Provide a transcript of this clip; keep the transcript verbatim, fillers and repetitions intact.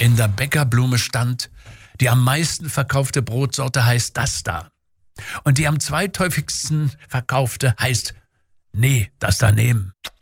in der Bäckerblume stand, die am meisten verkaufte Brotsorte heißt das da. Und die am zweithäufigsten verkaufte heißt, nee, das daneben.